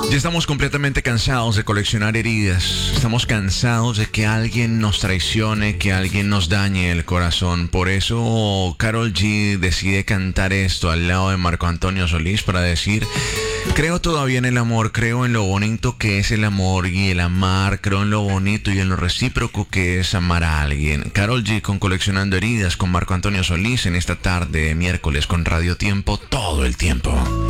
Ya estamos completamente cansados de coleccionar heridas. Estamos cansados de que alguien nos traicione, que alguien nos dañe el corazón. Por eso Karol G decide cantar esto al lado de Marco Antonio Solís para decir: creo todavía en el amor, creo en lo bonito que es el amor y el amar, creo en lo bonito y en lo recíproco que es amar a alguien. Karol G con Coleccionando Heridas con Marco Antonio Solís en esta tarde de miércoles con Radio Tiempo todo el tiempo.